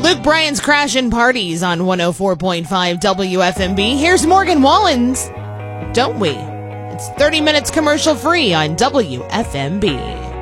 Luke Bryan's Crashin' Parties on 104.5 WFMB. Here's Morgan Wallen's Don't We? It's 30 minutes commercial free on WFMB.